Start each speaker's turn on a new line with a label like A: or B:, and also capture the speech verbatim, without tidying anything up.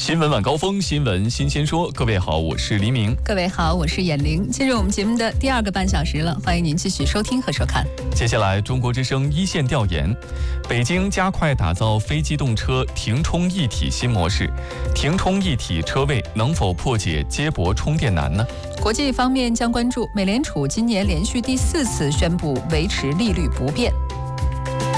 A: 新闻晚高峰，新闻新鲜说。各位好，我是黎明。
B: 各位好，我是闫玲。进入我们节目的第二个半小时了，欢迎您继续收听和收看。
A: 接下来，中国之声一线调研：北京加快打造非机动车停充一体新模式，停充一体车位能否破解接驳充电难呢？
B: 国际方面将关注美联储今年连续第四次宣布维持利率不变。